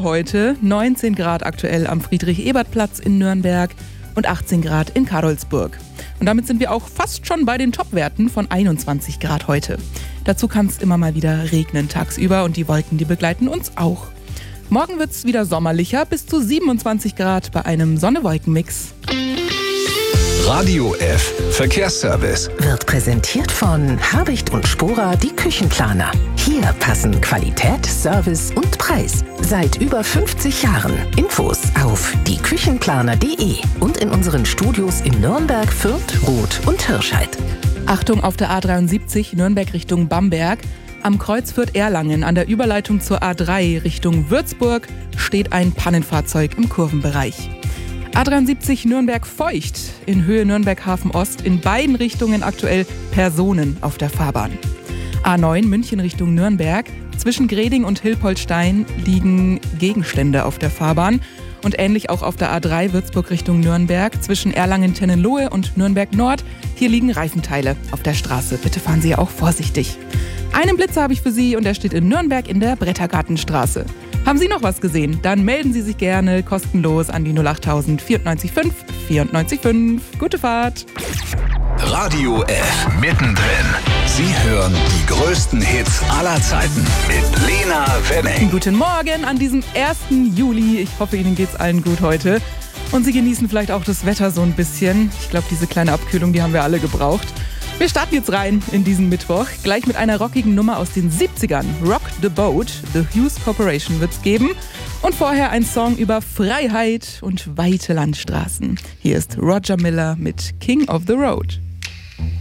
heute. 19 Grad aktuell am Friedrich-Ebert-Platz in Nürnberg und 18 Grad in Karolsburg. Und damit sind wir auch fast schon bei den Topwerten von 21 Grad heute. Dazu kann es immer mal wieder regnen tagsüber und die Wolken, die begleiten uns auch. Morgen wird es wieder sommerlicher, bis zu 27 Grad bei einem Sonne-Wolken-Mix. Radio F Verkehrsservice Wird präsentiert von Habicht und Spora, die Küchenplaner. Hier passen Qualität, Service und Preis. Seit über 50 Jahren. Infos auf dieküchenplaner.de und in unseren Studios in Nürnberg, Fürth, Roth und Hirscheid. Achtung auf der A73 Nürnberg Richtung Bamberg. Am Kreuz Fürth-Erlangen an der Überleitung zur A3 Richtung Würzburg steht ein Pannenfahrzeug im Kurvenbereich. A73 Nürnberg-Feucht in Höhe Nürnberg-Hafen-Ost, in beiden Richtungen aktuell Personen auf der Fahrbahn. A9 München Richtung Nürnberg, zwischen Greding und Hilpoltstein liegen Gegenstände auf der Fahrbahn. Und ähnlich auch auf der A3 Würzburg Richtung Nürnberg, zwischen Erlangen-Tennenlohe und Nürnberg-Nord. Hier liegen Reifenteile auf der Straße. Bitte fahren Sie auch vorsichtig. Einen Blitzer habe ich für Sie und der steht in Nürnberg in der Brettergartenstraße. Haben Sie noch was gesehen? Dann melden Sie sich gerne kostenlos an die 08000 94 5 94 5. Gute Fahrt! Radio F mittendrin. Sie hören die größten Hits aller Zeiten mit Lena Wenning. Guten Morgen an diesem 1. Juli. Ich hoffe, Ihnen geht's allen gut heute. Und Sie genießen vielleicht auch das Wetter so ein bisschen. Ich glaube, diese kleine Abkühlung, die haben wir alle gebraucht. Wir starten jetzt rein in diesen Mittwoch, gleich mit einer rockigen Nummer aus den 70ern. Rock the Boat, The Hughes Corporation wird's geben. Und vorher ein Song über Freiheit und weite Landstraßen. Hier ist Roger Miller mit King of the Road.